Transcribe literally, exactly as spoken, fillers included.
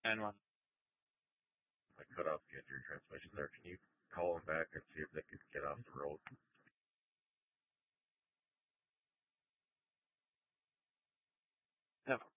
And one. I cut off the your transmission there. Can you call them back and see if they could get off the road? Yep.